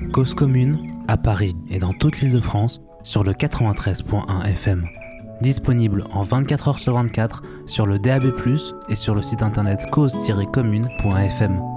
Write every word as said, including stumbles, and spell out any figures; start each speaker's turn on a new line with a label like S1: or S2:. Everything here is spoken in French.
S1: Cause commune, à Paris et dans toute l'Île-de-France, sur le quatre-vingt-treize point un F M. Disponible en vingt-quatre heures sur vingt-quatre sur le D A B plus, et sur le site internet cause tiret commune point F M.